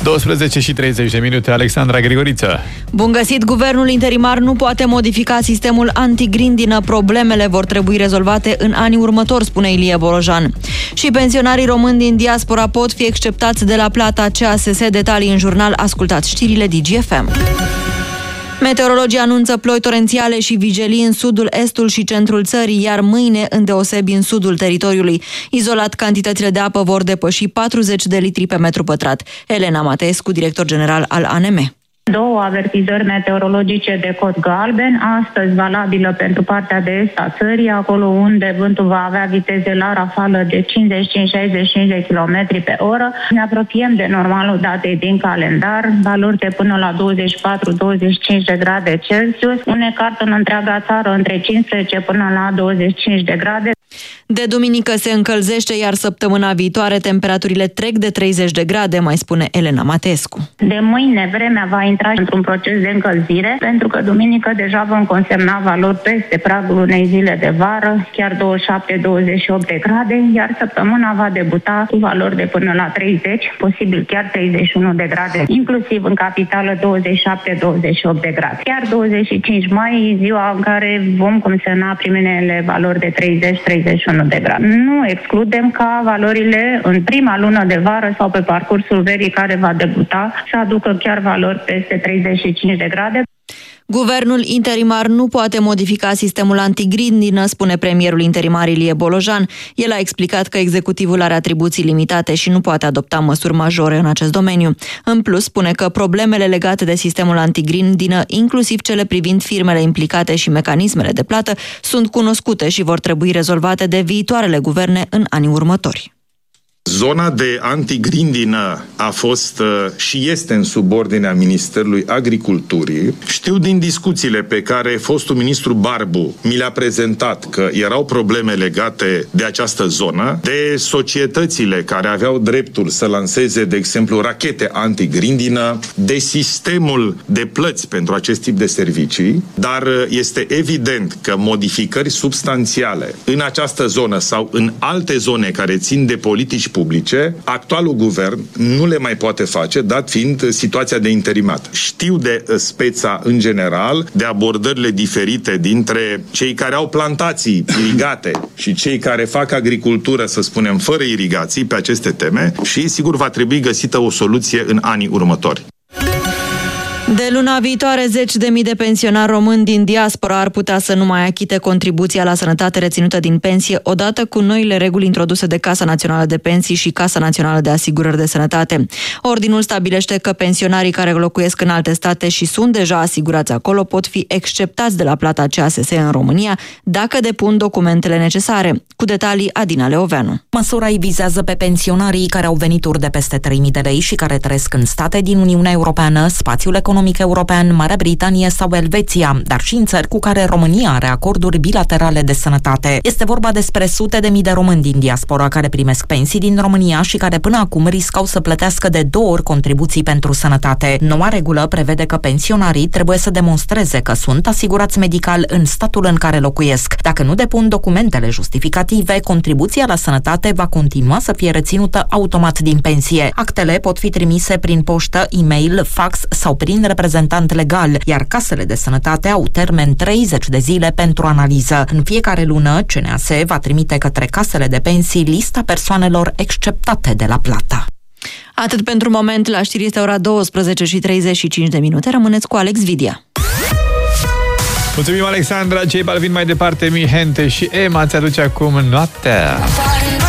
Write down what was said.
12:30, Alexandra Grigoriță. Bun găsit! Guvernul interimar nu poate modifica sistemul antigrindină. Problemele vor trebui rezolvate în anii următori, spune Ilie Bolojan. Și pensionarii români din diaspora pot fi exceptați de la plata CASS. Detalii în jurnal. Ascultați știrile DGFM. Meteorologii anunță ploi torențiale și vijelii în sudul, estul și centrul țării, iar mâine îndeosebi în sudul teritoriului. Izolat, cantitățile de apă vor depăși 40 de litri pe metru pătrat. Elena Mateescu, director general al ANM. 2 avertizări meteorologice de cod galben, astăzi valabilă pentru partea de est a țării, acolo unde vântul va avea viteze la rafală de 55-65 de km pe oră. Ne apropiem de normalul datei din calendar, valori de până la 24-25 de grade Celsius, un necart în întreaga țară între 15 până la 25 de grade. De duminică se încălzește, iar săptămâna viitoare temperaturile trec de 30 de grade, mai spune Elena Mateescu. De mâine vremea va intra într-un proces de încălzire, pentru că duminică deja vom consemna valori peste pragul unei zile de vară, chiar 27-28 de grade, iar săptămâna va debuta cu valori de până la 30, posibil chiar 31 de grade, inclusiv în capitală 27-28 de grade. Chiar 25 mai, ziua în care vom consemna primele valori de 30-31 de grade. Nu excludem ca valorile în prima lună de vară sau pe parcursul verii care va debuta să aducă chiar valori peste 35 de grade. Guvernul interimar nu poate modifica sistemul antigrindină, spune premierul interimar Ilie Bolojan. El a explicat că executivul are atribuții limitate și nu poate adopta măsuri majore în acest domeniu. În plus, spune că problemele legate de sistemul antigrindină, inclusiv cele privind firmele implicate și mecanismele de plată, sunt cunoscute și vor trebui rezolvate de viitoarele guverne în anii următori. Zona de antigrindină a fost și este în subordinea Ministerului Agriculturii. Știu din discuțiile pe care fostul ministru Barbu mi le-a prezentat că erau probleme legate de această zonă, de societățile care aveau dreptul să lanseze, de exemplu, rachete antigrindină, de sistemul de plăți pentru acest tip de servicii, dar este evident că modificări substanțiale în această zonă sau în alte zone care țin de politici publice, actualul guvern nu le mai poate face, dat fiind situația de interimat. Știu de speța în general, de abordările diferite dintre cei care au plantații irigate și cei care fac agricultură, să spunem, fără irigații pe aceste teme și, sigur, va trebui găsită o soluție în anii următori. De luna viitoare, 10.000 de pensionari români din diaspora ar putea să nu mai achite contribuția la sănătate reținută din pensie, odată cu noile reguli introduse de Casa Națională de Pensii și Casa Națională de Asigurări de Sănătate. Ordinul stabilește că pensionarii care locuiesc în alte state și sunt deja asigurați acolo pot fi exceptați de la plata CASS în România dacă depun documentele necesare. Cu detalii, Adina Leoveanu. Măsura îi vizează pe pensionarii care au venituri de peste 3.000 de lei și care trăiesc în state din Uniunea Europeană, spațiul economic european, Marea Britanie sau Elveția, dar și în țări cu care România are acorduri bilaterale de sănătate. Este vorba despre sute de mii de români din diaspora care primesc pensii din România și care până acum riscau să plătească de 2 ori contribuții pentru sănătate. Noua regulă prevede că pensionarii trebuie să demonstreze că sunt asigurați medical în statul în care locuiesc. Dacă nu depun documentele justificative, contribuția la sănătate va continua să fie reținută automat din pensie. Actele pot fi trimise prin poștă, e-mail, fax sau prin reprezentant legal, iar casele de sănătate au termen 30 de zile pentru analiză. În fiecare lună, CNAS va trimite către casele de pensii lista persoanelor exceptate de la plată. Atât pentru moment, la știri este ora 12:35. Rămâneți cu Alex Vidia. Mulțumim, Alexandra. Cei Balvin mai departe, Mihente și Emma ți aduce acum Noaptea.